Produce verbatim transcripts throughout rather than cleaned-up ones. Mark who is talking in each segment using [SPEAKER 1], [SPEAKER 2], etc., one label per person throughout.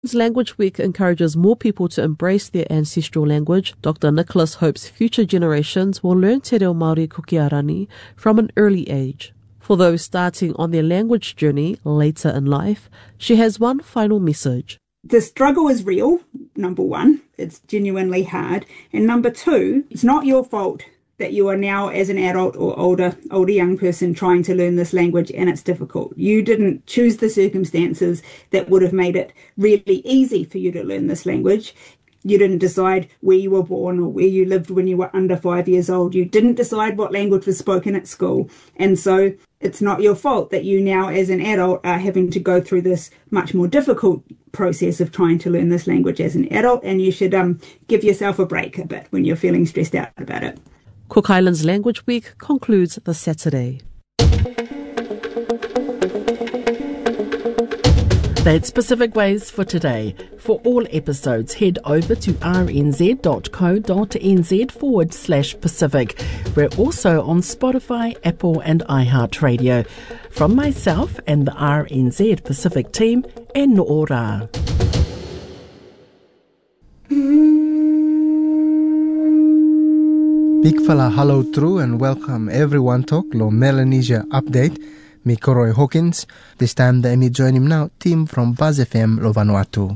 [SPEAKER 1] Language Week encourages more people to embrace their ancestral language. Doctor Nicholas hopes future generations will learn Te Reo Māori Kukiarani from an early age. For those starting on their language journey later in life, she has one final message.
[SPEAKER 2] The struggle is real, number one. It's genuinely hard. And number two, it's not your fault that you are now, as an adult or older, older young person, trying to learn this language and it's difficult. You didn't choose the circumstances that would have made it really easy for you to learn this language. You didn't decide where you were born or where you lived when you were under five years old. You didn't decide what language was spoken at school. And so it's not your fault that you now, as an adult, are having to go through this much more difficult process of trying to learn this language as an adult. And you should um, give yourself a break a bit when you're feeling stressed out about it.
[SPEAKER 1] Cook Islands Language Week concludes this Saturday.
[SPEAKER 3] That's Pacific Waves for today. For all episodes, head over to rnz.co.nz forward slash Pacific. We're also on Spotify, Apple and iHeartRadio. From myself and the R N Z Pacific team, e no'ora.
[SPEAKER 4] Big fella hello true and welcome everyone to Lo Melanesia Update. Me Koroi Hawkins. This time the me join him now, team from Buzz F M Lo Vanuatu.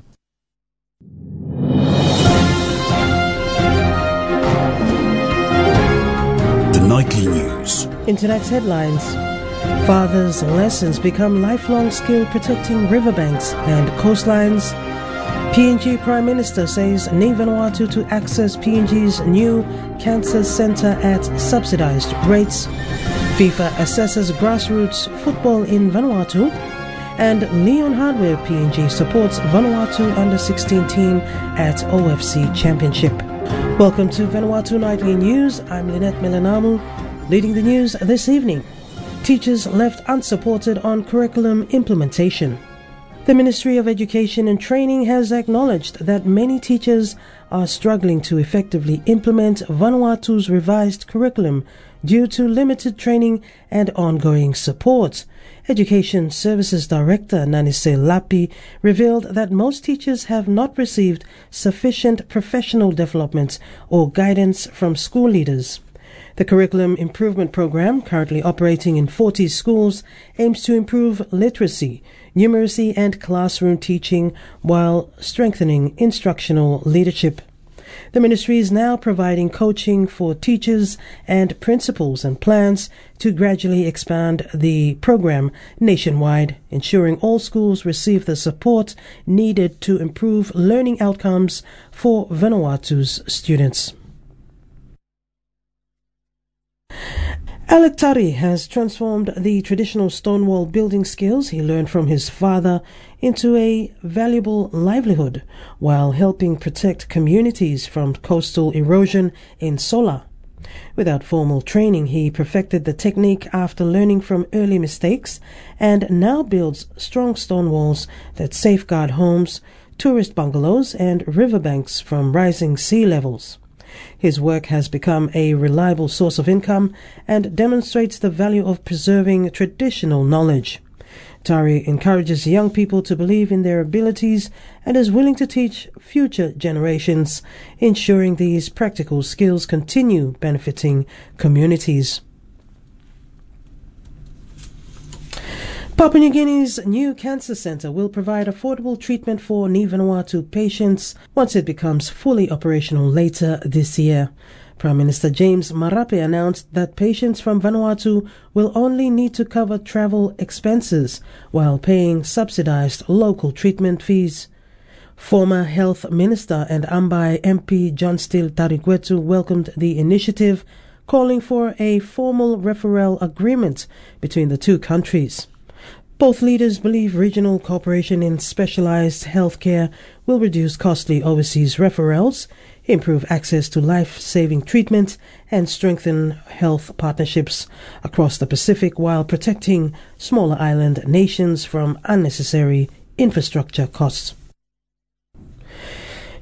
[SPEAKER 5] The nightly news.
[SPEAKER 6] In tonight's headlines, fathers' lessons become lifelong skill protecting riverbanks and coastlines. P N G Prime Minister says Ni Vanuatu to access P N G's new cancer centre at subsidised rates. FIFA assesses grassroots football in Vanuatu. And Leon Hardware P N G supports Vanuatu under sixteen team at O F C Championship. Welcome to Vanuatu Nightly News. I'm Lynette Melanamu, leading the news this evening. Teachers left unsupported on curriculum implementation. The Ministry of Education and Training has acknowledged that many teachers are struggling to effectively implement Vanuatu's revised curriculum due to limited training and ongoing support. Education Services Director Nanise Lapi revealed that most teachers have not received sufficient professional development or guidance from school leaders. The Curriculum Improvement Program, currently operating in forty schools, aims to improve literacy, numeracy and classroom teaching while strengthening instructional leadership. The ministry is now providing coaching for teachers and principals and plans to gradually expand the program nationwide, ensuring all schools receive the support needed to improve learning outcomes for Vanuatu's students. Alec Tari has transformed the traditional stonewall building skills he learned from his father into a valuable livelihood while helping protect communities from coastal erosion in Sola. Without formal training, he perfected the technique after learning from early mistakes and now builds strong stone walls that safeguard homes, tourist bungalows and riverbanks from rising sea levels. His work has become a reliable source of income and demonstrates the value of preserving traditional knowledge. Tari encourages young people to believe in their abilities and is willing to teach future generations, ensuring these practical skills continue benefiting communities. Papua New Guinea's new cancer centre will provide affordable treatment for Ni Vanuatu patients once it becomes fully operational later this year. Prime Minister James Marape announced that patients from Vanuatu will only need to cover travel expenses while paying subsidised local treatment fees. Former Health Minister and Ambai M P John Steele Tarikwetu welcomed the initiative, calling for a formal referral agreement between the two countries. Both leaders believe regional cooperation in specialized healthcare will reduce costly overseas referrals, improve access to life-saving treatment, and strengthen health partnerships across the Pacific while protecting smaller island nations from unnecessary infrastructure costs.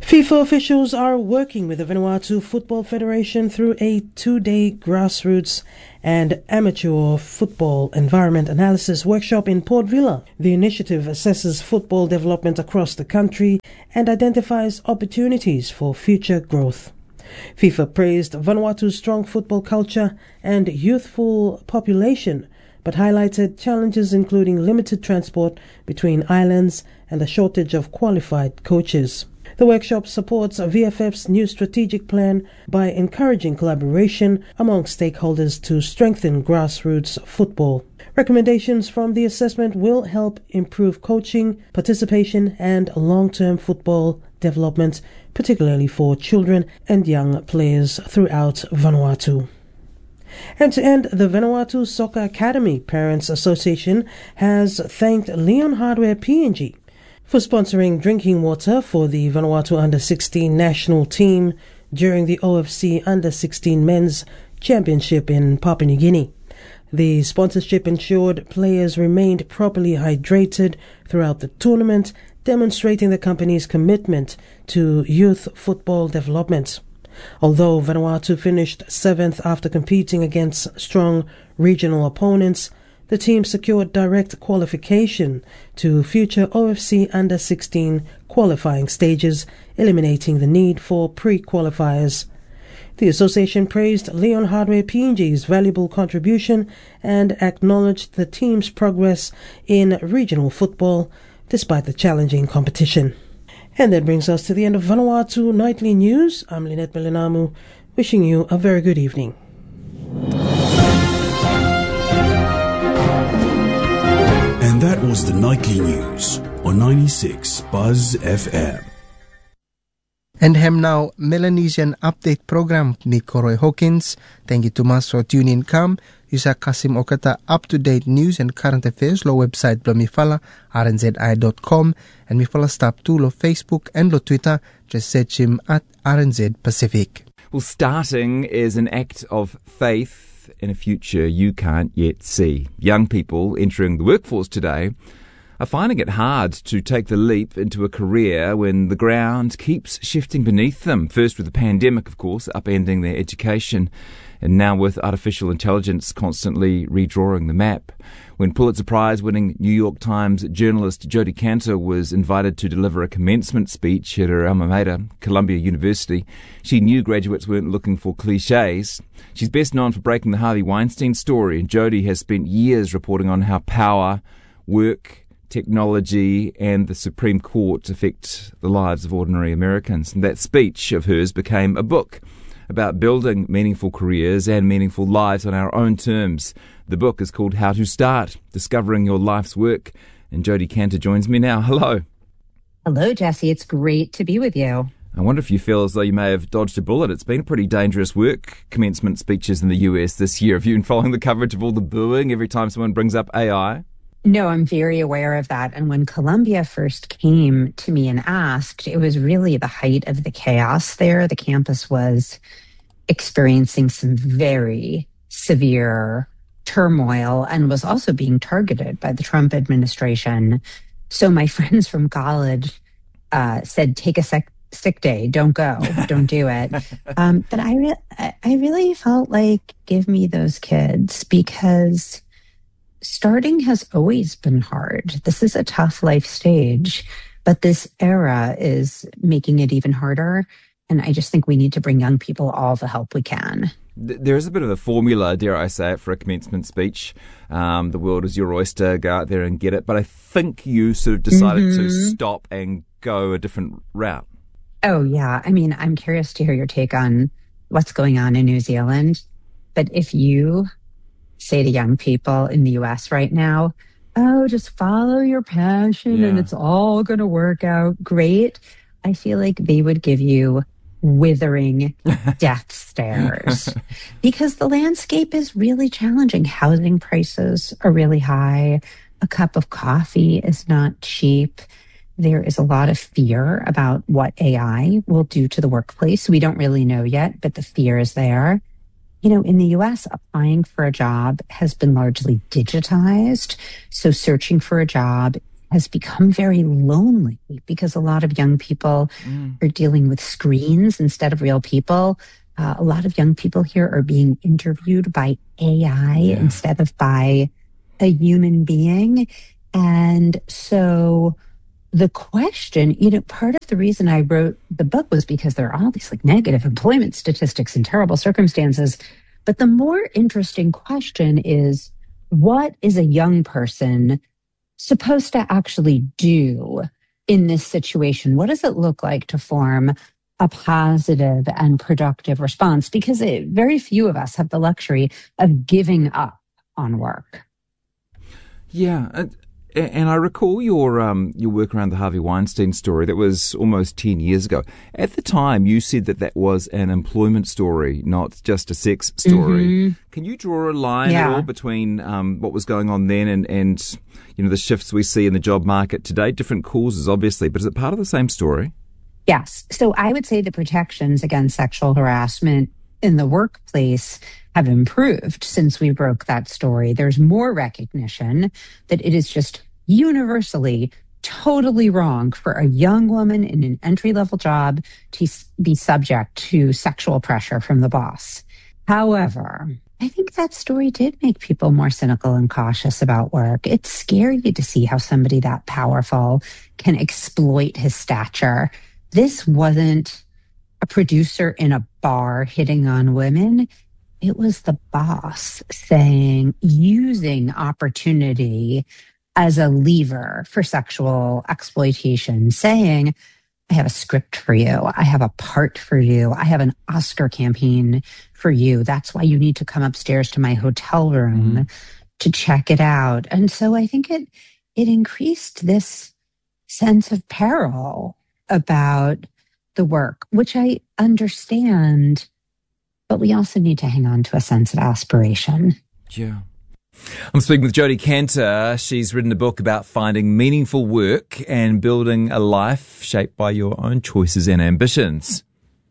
[SPEAKER 6] FIFA officials are working with the Vanuatu Football Federation through a two-day grassroots and amateur football environment analysis workshop in Port Vila. The initiative assesses football development across the country and identifies opportunities for future growth. FIFA praised Vanuatu's strong football culture and youthful population, but highlighted challenges including limited transport between islands and a shortage of qualified coaches. The workshop supports V F F's new strategic plan by encouraging collaboration among stakeholders to strengthen grassroots football. Recommendations from the assessment will help improve coaching, participation, and long-term football development, particularly for children and young players throughout Vanuatu. And to end, the Vanuatu Soccer Academy Parents Association has thanked Leon Hardware P N G for sponsoring drinking water for the Vanuatu under sixteen national team during the O F C under sixteen men's championship in Papua New Guinea. The sponsorship ensured players remained properly hydrated throughout the tournament, demonstrating the company's commitment to youth football development. Although Vanuatu finished seventh after competing against strong regional opponents, the team secured direct qualification to future O F C under sixteen qualifying stages, eliminating the need for pre-qualifiers. The association praised Leon Hardware P N G's valuable contribution and acknowledged the team's progress in regional football despite the challenging competition. And that brings us to the end of Vanuatu Nightly News. I'm Lynette Melinamu, wishing you a very good evening.
[SPEAKER 5] And that was the Nightly News on ninety-six Buzz F M.
[SPEAKER 4] And hem now Melanesian Update Program mi Koroi Hawkins. Thank you to mas for tuning come. Yusa Kasim Okata up-to-date news and current affairs lo website lo mi fala r n z i dot com and mi fala stop to lo Facebook and lo Twitter. Just search him at R N Z Pacific.
[SPEAKER 7] Well, starting is an act of faith in a future you can't yet see. Young people entering the workforce today are finding it hard to take the leap into a career when the ground keeps shifting beneath them. First with the pandemic, of course, upending their education, and now with artificial intelligence constantly redrawing the map. When Pulitzer Prize-winning New York Times journalist Jodi Kantor was invited to deliver a commencement speech at her alma mater, Columbia University, she knew graduates weren't looking for cliches. She's best known for breaking the Harvey Weinstein story, and Jodi has spent years reporting on how power, work, technology and the Supreme Court affect the lives of ordinary Americans. And that speech of hers became a book about building meaningful careers and meaningful lives on our own terms. The book is called How to Start, Discovering Your Life's Work. And Jodi Kantor joins me now. Hello.
[SPEAKER 8] Hello, Jesse. It's great to be with you.
[SPEAKER 7] I wonder if you feel as though you may have dodged a bullet. It's been a pretty dangerous work, commencement speeches in the U S this year. Have you been following the coverage of all the booing every time someone brings up A I?
[SPEAKER 8] No, I'm very aware of that. And when Columbia first came to me and asked, it was really the height of the chaos there. The campus was experiencing some very severe turmoil and was also being targeted by the Trump administration. So my friends from college uh, said, take a sec- sick day, don't go, don't do it. Um, but I, re- I really felt like, give me those kids, because starting has always been hard. This is a tough life stage, but this era is making it even harder. And I just think we need to bring young people all the help we can.
[SPEAKER 7] There is a bit of a formula, dare I say it, for a commencement speech. Um, the world is your oyster, go out there and get it. But I think you sort of decided mm-hmm. to stop and go a different route.
[SPEAKER 8] Oh, yeah. I mean, I'm curious to hear your take on what's going on in New Zealand. But if you say to young people in the U S right now, oh, just follow your passion yeah. and it's all going to work out great, I feel like they would give you withering death stares because the landscape is really challenging. Housing prices are really high. A cup of coffee is not cheap. There is a lot of fear about what A I will do to the workplace. We don't really know yet, but the fear is there. You know, in the U S, applying for a job has been largely digitized. So searching for a job has become very lonely because a lot of young people mm. are dealing with screens instead of real people. Uh, a lot of young people here are being interviewed by A I yeah. instead of by a human being. And so the question, you know, part of the reason I wrote the book was because there are all these like negative employment statistics and terrible circumstances. But the more interesting question is, what is a young person supposed to actually do in this situation? What does it look like to form a positive and productive response? Because it, very few of us have the luxury of giving up on work.
[SPEAKER 7] Yeah. And, and I recall your um, your work around the Harvey Weinstein story. That was almost ten years ago. At the time, you said that that was an employment story, not just a sex story. Mm-hmm. Can you draw a line yeah. at all between um, what was going on then and, and you know the shifts we see in the job market today? Different causes, obviously, but is it part of the same story?
[SPEAKER 8] Yes. So I would say the protections against sexual harassment in the workplace have improved since we broke that story. There's more recognition that it is just universally totally wrong for a young woman in an entry-level job to be subject to sexual pressure from the boss. However, I think that story did make people more cynical and cautious about work. It's scary to see how somebody that powerful can exploit his stature. This wasn't a producer in a bar hitting on women. It was the boss saying, using opportunity as a lever for sexual exploitation, saying, I have a script for you. I have a part for you. I have an Oscar campaign for you. That's why you need to come upstairs to my hotel room mm. to check it out. And so I think it, it increased this sense of peril about the work, which I understand, but we also need to hang on to a sense of aspiration.
[SPEAKER 7] Yeah. I'm speaking with Jodi Kantor. She's written a book about finding meaningful work and building a life shaped by your own choices and ambitions.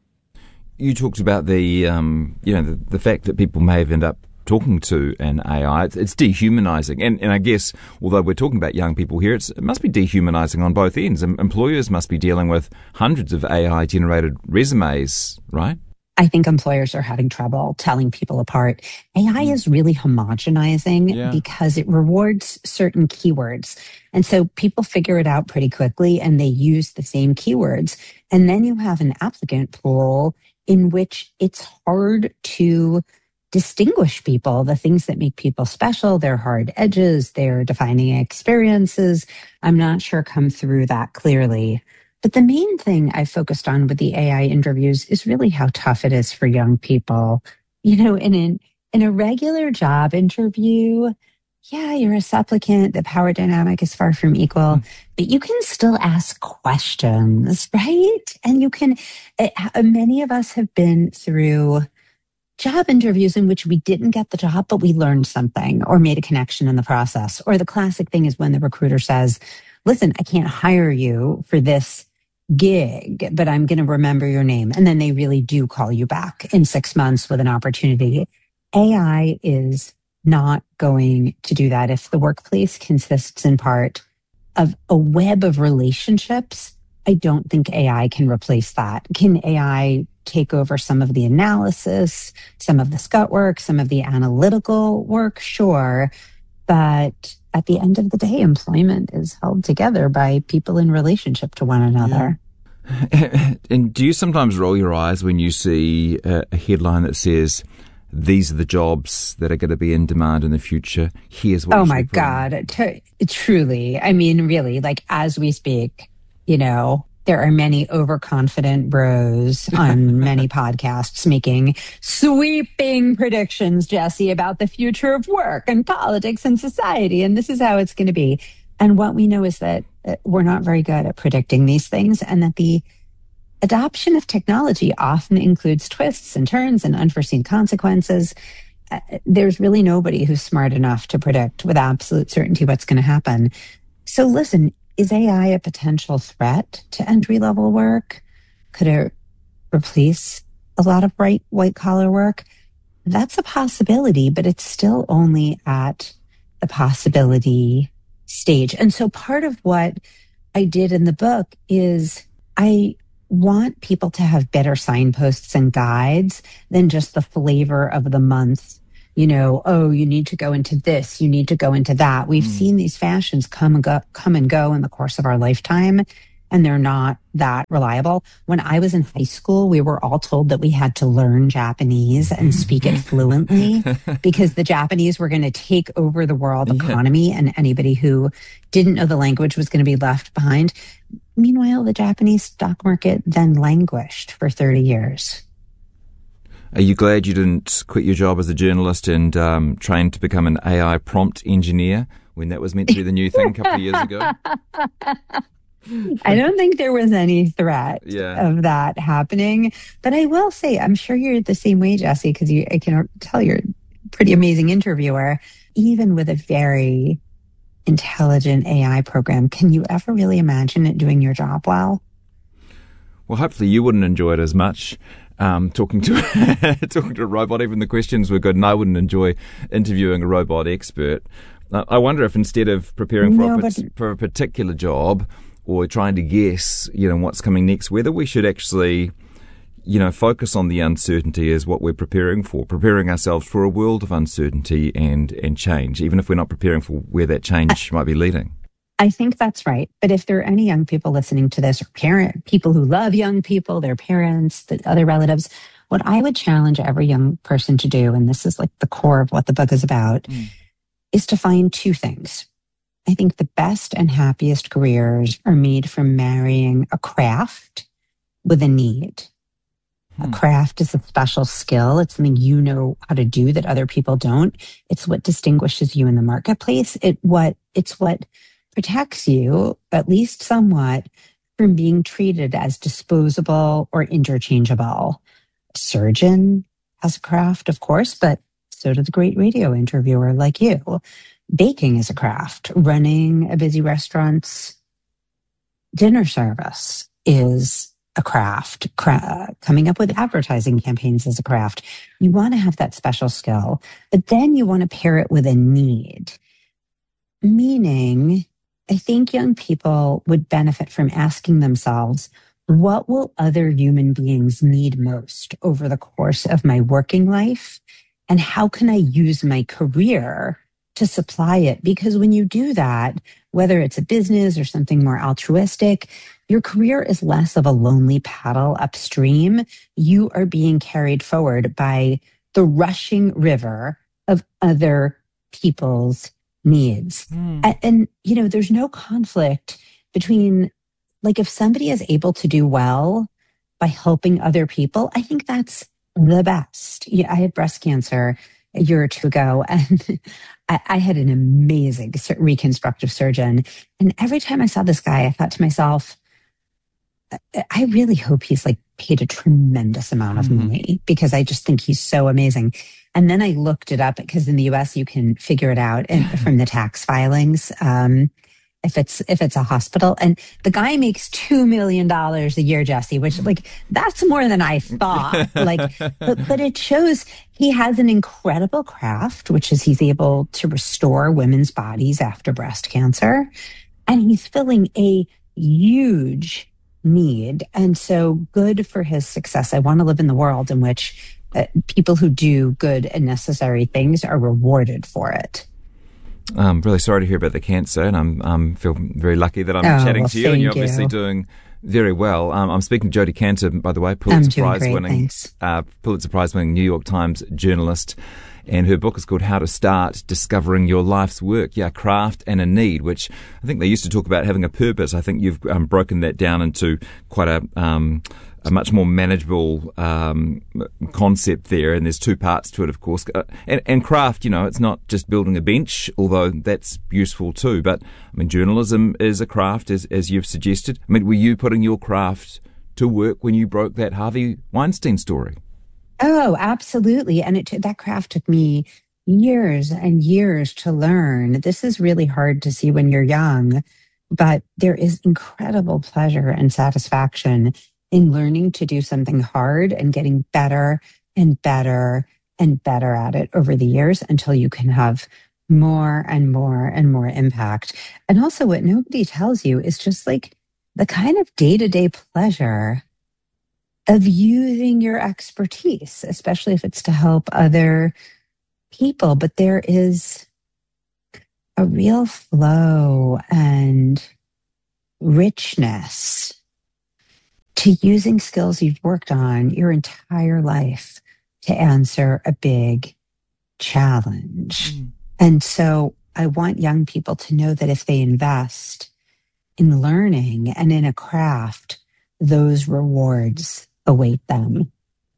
[SPEAKER 7] You talked about the, um, you know, the, the fact that people may have ended up talking to an A I. It's, it's dehumanizing. And, and I guess, although we're talking about young people here, it's, it must be dehumanizing on both ends. Em- employers must be dealing with hundreds of A I-generated resumes, right?
[SPEAKER 8] I think employers are having trouble telling people apart. A I is really homogenizing yeah. because it rewards certain keywords. And so people figure it out pretty quickly and they use the same keywords. And then you have an applicant pool in which it's hard to distinguish people, the things that make people special, their hard edges, their defining experiences, I'm not sure come through that clearly. But the main thing I focused on with the A I interviews is really how tough it is for young people. You know, in an, in a regular job interview, yeah, you're a supplicant, the power dynamic is far from equal, mm. but you can still ask questions, right? And you can, uh, many of us have been through job interviews in which we didn't get the job, but we learned something or made a connection in the process. Or the classic thing is when the recruiter says, listen, I can't hire you for this gig, but I'm going to remember your name. And then they really do call you back in six months with an opportunity. A I is not going to do that. If the workplace consists in part of a web of relationships, I don't think A I can replace that. Can A I take over some of the analysis, some of the scut work, some of the analytical work? Sure. But at the end of the day, employment is held together by people in relationship to one another.
[SPEAKER 7] Yeah. And do you sometimes roll your eyes when you see a, a headline that says, these are the jobs that are going to be in demand in the future? Here's what.
[SPEAKER 8] Oh my God. T- truly. I mean, really, like as we speak, you know, there are many overconfident bros on many podcasts making sweeping predictions, Jesse, about the future of work and politics and society. And this is how it's going to be. And what we know is that we're not very good at predicting these things, and that the adoption of technology often includes twists and turns and unforeseen consequences. There's really nobody who's smart enough to predict with absolute certainty what's going to happen. So listen, is A I a potential threat to entry-level work? Could it replace a lot of bright white-collar work? That's a possibility, but it's still only at the possibility stage. And so part of what I did in the book is I want people to have better signposts and guides than just the flavor of the month. You know, oh, you need to go into this, you need to go into that. We've mm. seen these fashions come and go, come and go in the course of our lifetime, and they're not that reliable. When I was in high school, we were all told that we had to learn Japanese and speak it fluently because the Japanese were going to take over the world economy, yeah. and anybody who didn't know the language was going to be left behind. Meanwhile, the Japanese stock market then languished for thirty years.
[SPEAKER 7] Are you glad you didn't quit your job as a journalist and um, train to become an A I prompt engineer when that was meant to be the new thing a couple of years ago?
[SPEAKER 8] I don't think there was any threat
[SPEAKER 7] yeah.
[SPEAKER 8] of that happening. But I will say, I'm sure you're the same way, Jesse, because I can tell you're a pretty amazing interviewer. Even with a very intelligent A I program, can you ever really imagine it doing your job well?
[SPEAKER 7] Well, hopefully you wouldn't enjoy it as much. Um, talking to talking to a robot, even the questions were good, and I wouldn't enjoy interviewing a robot expert. Uh, I wonder if instead of preparing for,
[SPEAKER 8] no,
[SPEAKER 7] a,
[SPEAKER 8] but...
[SPEAKER 7] for a particular job or trying to guess, you know, what's coming next, whether we should actually, you know, focus on the uncertainty as what we're preparing for, preparing ourselves for a world of uncertainty and, and change, even if we're not preparing for where that change I, might be leading.
[SPEAKER 8] I think that's right. But if there are any young people listening to this, or parent people who love young people, their parents, the other relatives, what I would challenge every young person to do, and this is like the core of what the book is about, mm. is to find two things. I think the best and happiest careers are made from marrying a craft with a need. Hmm. A craft is a special skill. It's something you know how to do that other people don't. It's what distinguishes you in the marketplace. It what it's what protects you, at least somewhat, from being treated as disposable or interchangeable. A surgeon has a craft, of course, but so did the great radio interviewer like you. Baking is a craft. Running a busy restaurant's dinner service is a craft. Cra- coming up with advertising campaigns is a craft. You want to have that special skill, but then you want to pair it with a need. Meaning, I think young people would benefit from asking themselves, what will other human beings need most over the course of my working life? And how can I use my career to supply it? Because when you do that, whether it's a business or something more altruistic, your career is less of a lonely paddle upstream. You are being carried forward by the rushing river of other people's needs. Mm. And, and, you know, there's no conflict between, like, if somebody is able to do well by helping other people, I think that's the best. Yeah, I had breast cancer a year or two ago, and I, I had an amazing reconstructive surgeon. And every time I saw this guy, I thought to myself, I really hope he's like paid a tremendous amount of mm-hmm. money, because I just think he's so amazing. And then I looked it up, because in the U S you can figure it out in, from the tax filings. Um, if it's, if it's a hospital, and the guy makes two million dollars a year, Jesse, which, like, that's more than I thought. Like, but, but it shows he has an incredible craft, which is he's able to restore women's bodies after breast cancer. And he's filling a huge need. And so good for his success. I want to live in the world in which uh, people who do good and necessary things are rewarded for it.
[SPEAKER 7] I'm really sorry to hear about the cancer, and I'm um, feel very lucky that I'm
[SPEAKER 8] oh,
[SPEAKER 7] chatting
[SPEAKER 8] well,
[SPEAKER 7] to you, and you're
[SPEAKER 8] you.
[SPEAKER 7] obviously doing very well. Um, I'm speaking to Jodi Kantor, by the way, Pulitzer Prize winning, uh, Pulitzer Prize winning New York Times journalist, and her book is called How to Start Discovering Your Life's Work. Yeah, craft and a need, which I think they used to talk about having a purpose. I think you've um, broken that down into quite a um, a much more manageable um, concept there, and there's two parts to it, of course. Uh, and, and craft, you know, it's not just building a bench, although that's useful too. But I mean, journalism is a craft, as as you've suggested. I mean, were you putting your craft to work when you broke that Harvey Weinstein story?
[SPEAKER 8] Oh, absolutely. And it t- that craft took me years and years to learn. This is really hard to see when you're young, but there is incredible pleasure and satisfaction in learning to do something hard and getting better and better and better at it over the years until you can have more and more and more impact. And also what nobody tells you is just like the kind of day-to-day pleasure of using your expertise, especially if it's to help other people. But there is a real flow and richness to using skills you've worked on your entire life to answer a big challenge. Mm. And so I want young people to know that if they invest in learning and in a craft, those rewards await them.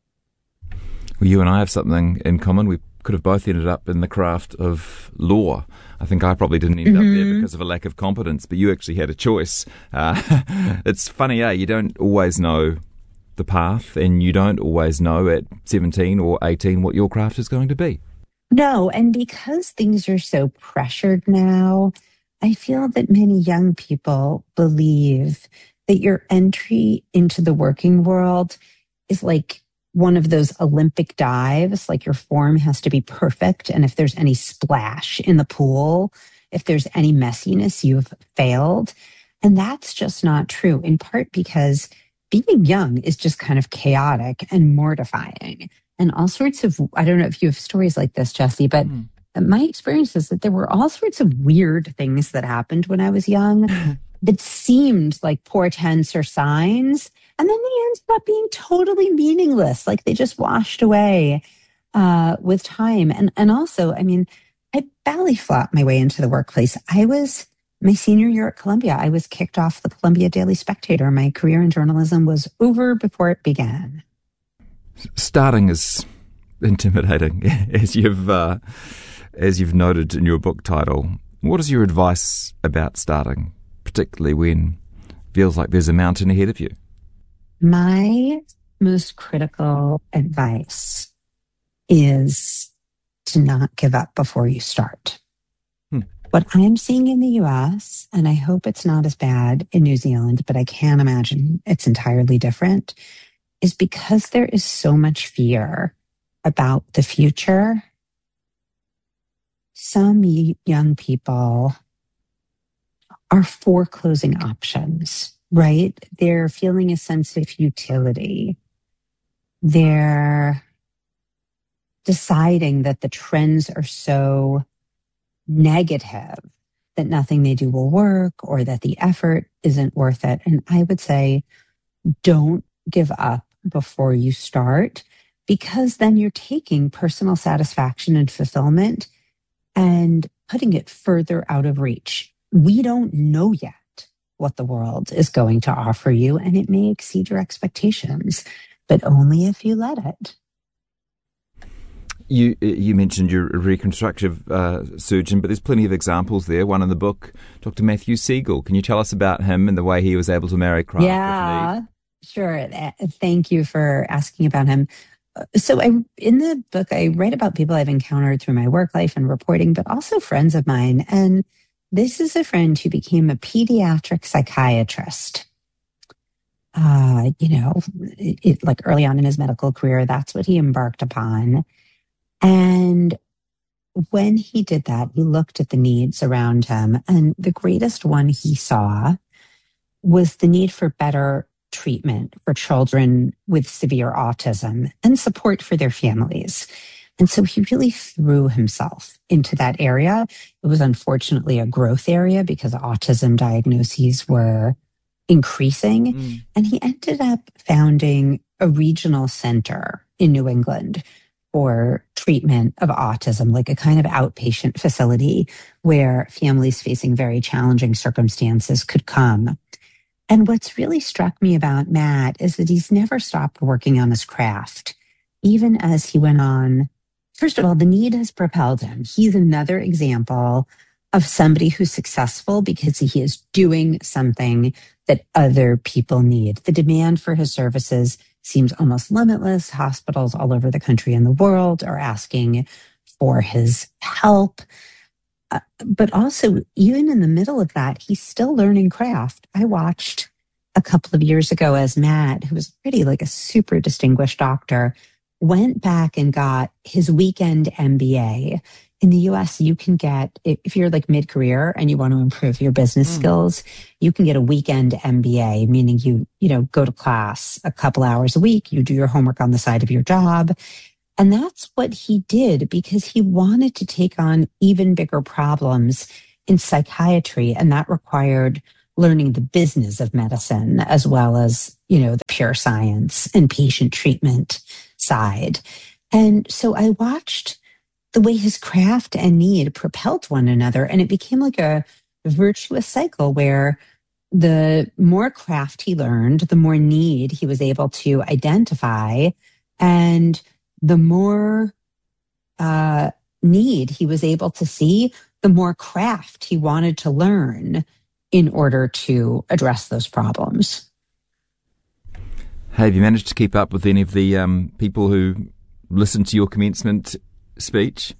[SPEAKER 7] Well, you and I have something in common. We could have both ended up in the craft of law. I think I probably didn't end mm-hmm. up there because of a lack of competence, but you actually had a choice. Uh, it's funny, eh? You don't always know the path, and you don't always know at seventeen or eighteen what your craft is going to be.
[SPEAKER 8] No, and because things are so pressured now, I feel that many young people believe that your entry into the working world is like one of those Olympic dives, like your form has to be perfect. And if there's any splash in the pool, if there's any messiness, you've failed. And that's just not true, in part because being young is just kind of chaotic and mortifying. And all sorts of, I don't know if you have stories like this, Jessie, but mm. my experience is that there were all sorts of weird things that happened when I was young that seemed like portents or signs. And then they ended up being totally meaningless. Like they just washed away uh, with time. And and also, I mean, I belly flopped my way into the workplace. I was, my senior year at Columbia, I was kicked off the Columbia Daily Spectator. My career in journalism was over before it began.
[SPEAKER 7] Starting is intimidating, as you've uh, as you've noted in your book title. What is your advice about starting, particularly when it feels like there's a mountain ahead of you?
[SPEAKER 8] My most critical advice is to not give up before you start. Hmm. What I'm seeing in the U S, and I hope it's not as bad in New Zealand, but I can't imagine it's entirely different, is because there is so much fear about the future. Some young people are foreclosing options. Right? They're feeling a sense of futility. They're deciding that the trends are so negative that nothing they do will work or that the effort isn't worth it. And I would say, don't give up before you start, because then you're taking personal satisfaction and fulfillment and putting it further out of reach. We don't know yet what the world is going to offer you, and it may exceed your expectations, but only if you let it.
[SPEAKER 7] You you mentioned you're a reconstructive uh, surgeon, but there's plenty of examples there. One in the book, Doctor Matthew Siegel. Can you tell us about him and the way he was able to marry craft
[SPEAKER 8] yeah,
[SPEAKER 7] with need?
[SPEAKER 8] Sure. Thank you for asking about him. So I, in the book, I write about people I've encountered through my work life and reporting, but also friends of mine. And this is a friend who became a pediatric psychiatrist. Uh, you know, it, it, like early on in his medical career, that's what he embarked upon. And when he did that, he looked at the needs around him. And the greatest one he saw was the need for better treatment for children with severe autism and support for their families. And so he really threw himself into that area. It was unfortunately a growth area because autism diagnoses were increasing. Mm. And he ended up founding a regional center in New England for treatment of autism, like a kind of outpatient facility where families facing very challenging circumstances could come. And what's really struck me about Matt is that he's never stopped working on his craft, even as he went on. First of all, the need has propelled him. He's another example of somebody who's successful because he is doing something that other people need. The demand for his services seems almost limitless. Hospitals all over the country and the world are asking for his help. Uh, but also, even in the middle of that, he's still learning craft. I watched a couple of years ago as Matt, who was pretty like a super distinguished doctor, went back and got his weekend M B A. In the U S, you can get, if you're like mid-career and you want to improve your business mm. skills, you can get a weekend M B A, meaning you, you know, go to class a couple hours a week, you do your homework on the side of your job. And that's what he did because he wanted to take on even bigger problems in psychiatry. And that required learning the business of medicine as well as, you know, the pure science and patient treatment side. And so I watched the way his craft and need propelled one another. And it became like a virtuous cycle where the more craft he learned, the more need he was able to identify. And the more uh, need he was able to see, the more craft he wanted to learn in order to address those problems.
[SPEAKER 7] Have you managed to keep up with any of the um, people who listened to your commencement speech?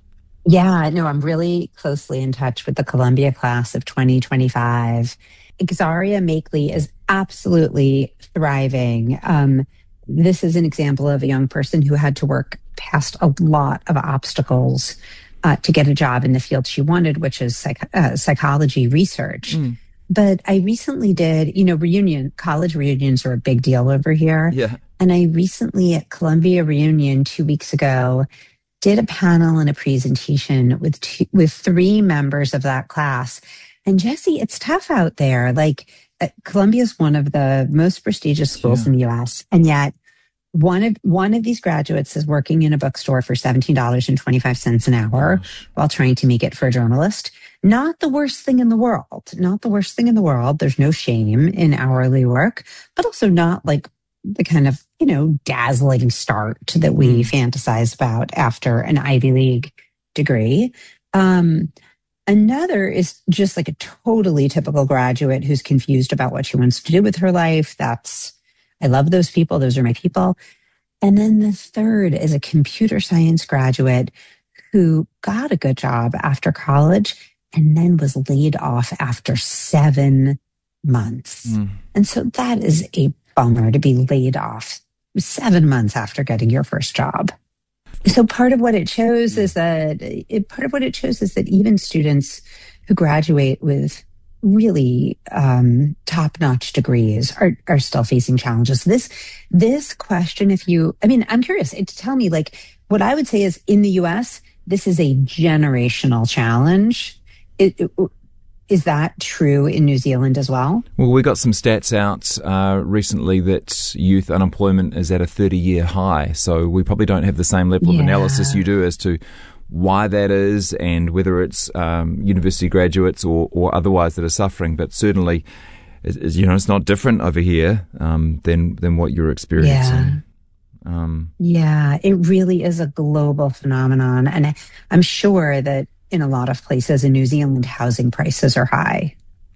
[SPEAKER 8] Yeah, no, I'm really closely in touch with the Columbia class of twenty twenty-five. Xaria Makeley is absolutely thriving. Um, this is an example of a young person who had to work past a lot of obstacles uh, to get a job in the field she wanted, which is psych- uh, psychology research. Mm. But I recently did, you know, reunion, college reunions are a big deal over here.
[SPEAKER 7] Yeah.
[SPEAKER 8] And I recently at Columbia Reunion two weeks ago did a panel and a presentation with two, with three members of that class. And Jesse, it's tough out there. Like uh, Columbia is one of the most prestigious schools yeah. in the U S. And yet one of, one of these graduates is working in a bookstore for seventeen dollars and twenty-five cents an hour Gosh. while trying to make it for a journalist. Not the worst thing in the world, not the worst thing in the world. There's no shame in hourly work, but also not like the kind of, you know, dazzling start that we mm. fantasize about after an Ivy League degree. Um, another is just like a totally typical graduate who's confused about what she wants to do with her life. That's, I love those people. Those are my people. And then the third is a computer science graduate who got a good job after college and then was laid off after seven months. Mm. And so that is a bummer to be laid off seven months after getting your first job. So part of what it shows is that it, part of what it shows is that even students who graduate with really um, top-notch degrees are are still facing challenges. This this question, if you, I mean, I'm curious to tell me, like, what I would say is in the U S, this is a generational challenge. It, it, Is that true in New Zealand as well?
[SPEAKER 7] Well, we got some stats out uh, recently that youth unemployment is at a thirty-year high. So we probably don't have the same level yeah. of analysis you do as to why that is and whether it's um, university graduates or, or otherwise that are suffering. But certainly, you know, it's not different over here um, than than what you're experiencing.
[SPEAKER 8] Yeah. Um, yeah, it really is a global phenomenon, and I, I'm sure that in a lot of places in New Zealand, housing prices are high.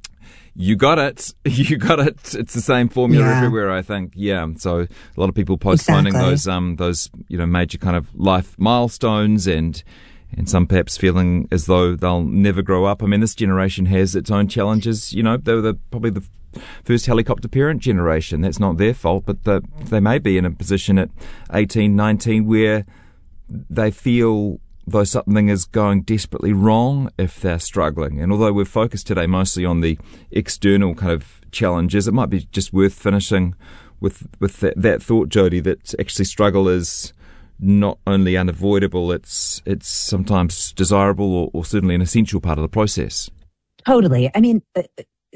[SPEAKER 7] You got it. You got it. It's the same formula yeah. everywhere, I think. Yeah. So a lot of people postponing exactly. those, um, those, you know, major kind of life milestones, and and some perhaps feeling as though they'll never grow up. I mean, this generation has its own challenges. You know, they were the, probably the first helicopter parent generation. That's not their fault, but the, they may be in a position at eighteen, nineteen where they feel though something is going desperately wrong if they're struggling. And although we're focused today mostly on the external kind of challenges, it might be just worth finishing with with that, that thought, Jody, that actually struggle is not only unavoidable, it's it's sometimes desirable or, or certainly an essential part of the process.
[SPEAKER 8] Totally. I mean, uh,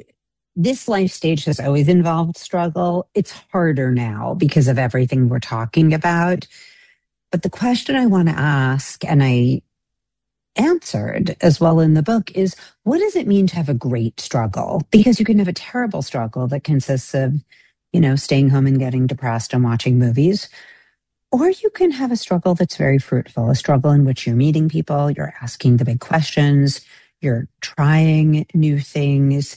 [SPEAKER 8] this life stage has always involved struggle. It's harder now because of everything we're talking about. But the question I want to ask, and I answered as well in the book, is what does it mean to have a great struggle? Because you can have a terrible struggle that consists of, you know, staying home and getting depressed and watching movies. Or you can have a struggle that's very fruitful, a struggle in which you're meeting people, you're asking the big questions, you're trying new things.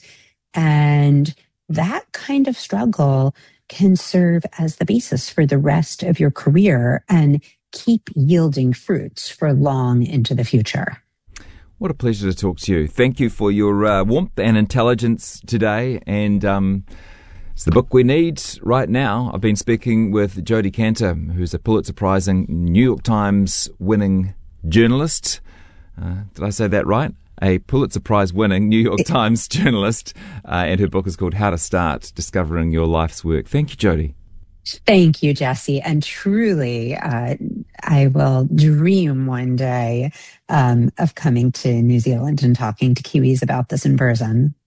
[SPEAKER 8] And that kind of struggle can serve as the basis for the rest of your career and keep yielding fruits for long into the future.
[SPEAKER 7] What a pleasure to talk to you. Thank you for your uh, warmth and intelligence today, and um, It's the book we need right now. I've been speaking with Jodi Kantor, who's a Pulitzer Prize-winning New York Times winning journalist. Uh, did I say that right? A Pulitzer Prize-winning New York Times journalist, uh, and her book is called How to Start Discovering Your Life's Work. Thank you, Jodi.
[SPEAKER 8] Thank you, Jesse. And truly, uh, I will dream one day um, of coming to New Zealand and talking to Kiwis about this in person.